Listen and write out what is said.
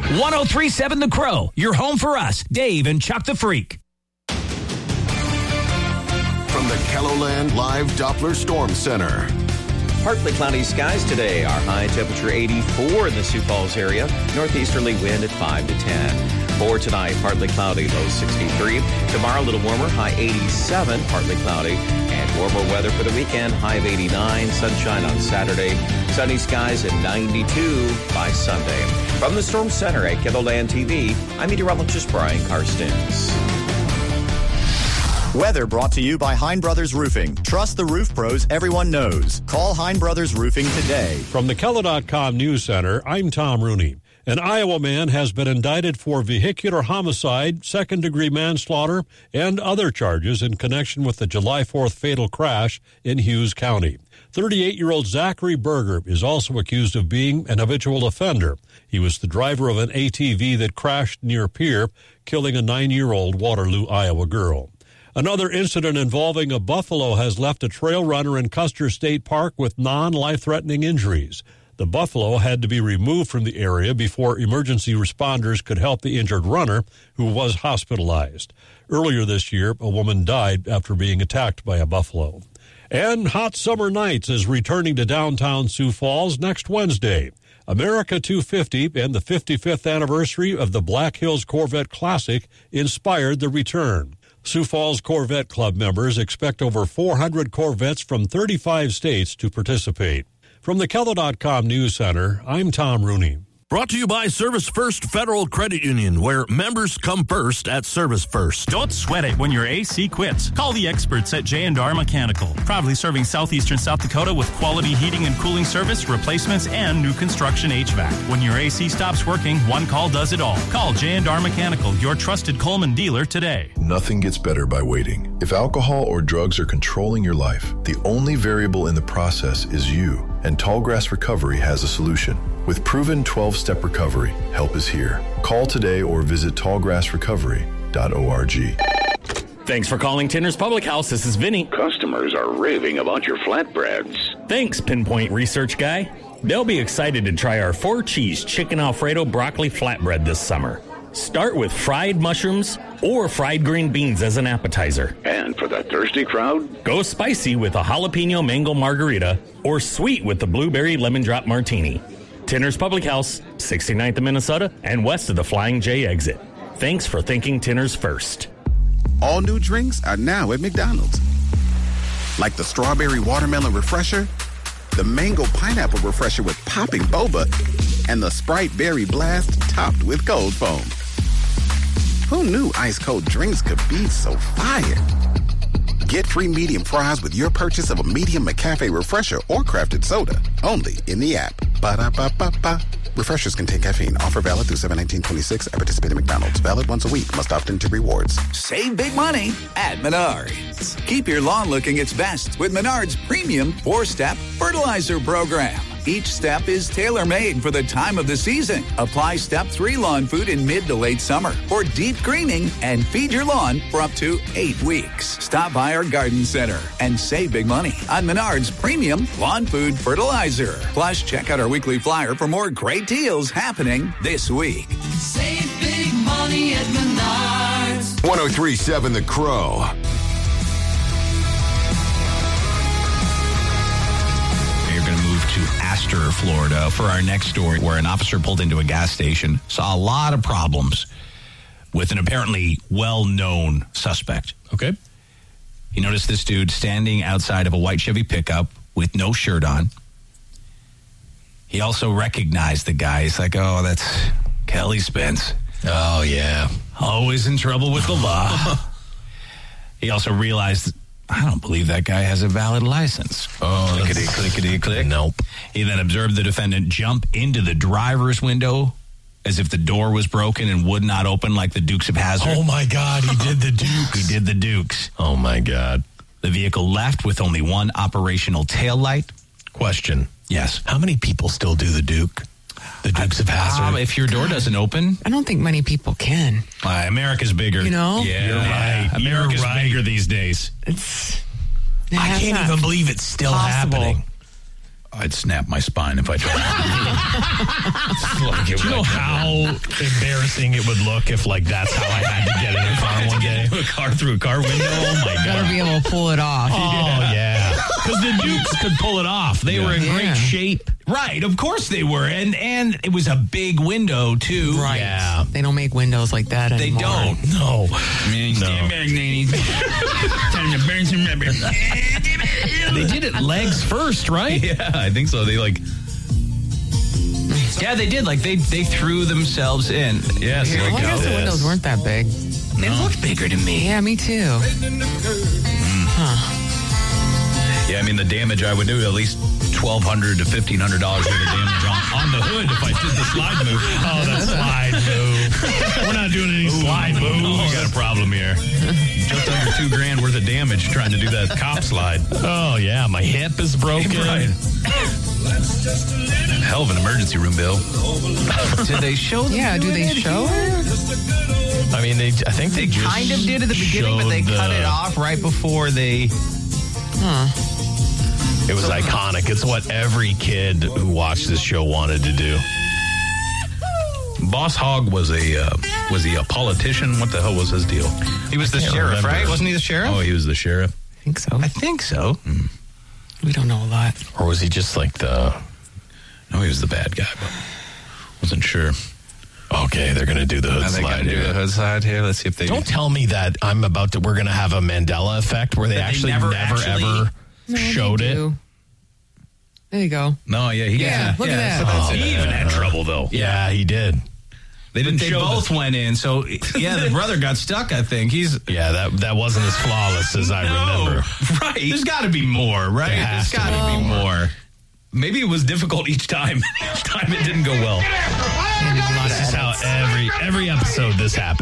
1037 The Crow, your home for us, Dave and Chuck the Freak. From the KELOLAND Live Doppler Storm Center. Partly cloudy skies today. Our high temperature 84 in the Sioux Falls area. Northeasterly wind at 5 to 10. For tonight, partly cloudy, low 63. Tomorrow, a little warmer, high 87, partly cloudy. And warmer weather for the weekend, high of 89. Sunshine on Saturday. Sunny skies at 92 by Sunday. From the Storm Center at KELOLAND TV, I'm meteorologist Brian Karstens. Weather brought to you by Hein Brothers Roofing. Trust the roof pros everyone knows. Call Hein Brothers Roofing today. From the KELO.com News Center, I'm Tom Rooney. An Iowa man has been indicted for vehicular homicide, second-degree manslaughter, and other charges in connection with the July 4th fatal crash in Hughes County. 38-year-old Zachary Berger is also accused of being an habitual offender. He was the driver of an ATV that crashed near Pierre, killing a 9-year-old Waterloo, Iowa girl. Another incident involving a buffalo has left a trail runner in Custer State Park with non-life-threatening injuries. The buffalo had to be removed from the area before emergency responders could help the injured runner, who was hospitalized. Earlier this year, a woman died after being attacked by a buffalo. And Hot Summer Nights is returning to downtown Sioux Falls next Wednesday. America 250 and the 55th anniversary of the Black Hills Corvette Classic inspired the return. Sioux Falls Corvette Club members expect over 400 Corvettes from 35 states to participate. From the KELO.com News Center, I'm Tom Rooney. Brought to you by Service First Federal Credit Union, where members come first at Service First. Don't sweat it when your AC quits. Call the experts at J&R Mechanical, proudly serving southeastern South Dakota with quality heating and cooling service, replacements, and new construction HVAC. When your AC stops working, one call does it all. Call J&R Mechanical, your trusted Coleman dealer today. Nothing gets better by waiting. If alcohol or drugs are controlling your life, the only variable in the process is you, and Tallgrass Recovery has a solution. With proven 12-step recovery, help is here. Call today or visit tallgrassrecovery.org. Thanks for calling Tinner's Public House. This is Vinny. Customers are raving about your flatbreads. Thanks, Pinpoint Research Guy. They'll be excited to try our 4-cheese chicken Alfredo broccoli flatbread this summer. Start with fried mushrooms or fried green beans as an appetizer. And for the thirsty crowd, go spicy with a jalapeno mango margarita or sweet with the blueberry lemon drop martini. Tinner's Public House, 69th of Minnesota and west of the Flying J exit. Thanks for thinking Tinner's first. All new drinks are now at McDonald's. Like the strawberry watermelon refresher, the mango pineapple refresher with popping boba, and the Sprite berry blast topped with cold foam. Who knew ice cold drinks could be so fire? Get free medium fries with your purchase of a medium McCafe refresher or crafted soda. Only in the app. Ba-da-ba-ba-ba. Refreshers contain caffeine. Offer valid through 7/19/26 at participating McDonald's. Valid once a week. Must opt into rewards. Save big money at Menards. Keep your lawn looking its best with Menards Premium 4-Step Fertilizer Program. Each step is tailor-made for the time of the season. Apply Step 3 lawn food in mid to late summer for deep greening and feed your lawn for up to 8 weeks. Stop by our garden center and save big money on Menards Premium Lawn Food Fertilizer. Plus, check out our weekly flyer for more great deals happening this week. Save big money at Menards. 1037 The Crow. To Astor, Florida for our next story, where an officer pulled into a gas station, saw a lot of problems with an apparently well-known suspect. Okay. He noticed this dude standing outside of a white Chevy pickup with no shirt on. He also recognized the guy. He's like, oh, that's Kelly Spence. Oh, yeah. Always in trouble with the law. He also realized, I don't believe that guy has a valid license. Oh, clickety-click. Nope. He then observed the defendant jump into the driver's window as if the door was broken and would not open like the Dukes of Hazzard. Oh, my God. He did the Dukes. He did the Dukes. Oh, my God. The vehicle left with only one operational taillight. Question. Yes. How many people still do the Duke? The Dukes of Hazzard? If your door doesn't open. I don't think many people can. America's bigger. You know? Yeah, you're right. America's bigger these days. I can't even believe it's still happening. I'd snap my spine if I tried. Do you know how embarrassing it would look if, like, that's how I had to get in a car one day? A car through a car window? Oh, my God. Gotta be able to pull it off. Oh, yeah. Because the Dukes could pull it off. They were in great shape. Right, of course they were. And it was a big window, too. Right. Yeah. They don't make windows like that anymore. They don't. No. Stand back, Nanny. Time to burn some rubber. They did it legs first, right? Yeah, I think so. They Yeah, they did. Like, they threw themselves in. Yes, Well, I guess the windows weren't that big. They looked bigger to me. Yeah, me too. Yeah, I mean, the damage I would do, at least $1,200 to $1,500 worth of damage on the hood if I did the slide move. Oh, that slide move. We're not doing any slide moves. We got a problem here. Just under $2,000 worth of damage trying to do that cop slide. Oh, yeah, my hip is broken. Right. Hell of an emergency room, Bill. Did they show them? Yeah, do they show it? I mean, I think they just kind of did at the beginning, but they cut it off right before they... It was iconic. It's what every kid who watched this show wanted to do. Boss Hogg was he a politician? What the hell was his deal? He was the sheriff, right? Wasn't he the sheriff? Oh, he was the sheriff. I think so. I think so. We don't know a lot. Or was he just like the... No, he was the bad guy, but wasn't sure. Okay, they're going to do the hood slide here. Do the hood slide here. Let's see if they... Don't tell me that we're going to have a Mandela effect where they actually never ever showed it. There you go. No, yeah, look at that. He even had trouble, though. Yeah, he did. They both went in, so yeah, the brother got stuck, I think. That wasn't as flawless as I remember. Right. There's got to be more, right? There's got to be more. Maybe it was difficult each time. Each time it didn't go well. This is how every episode this happens.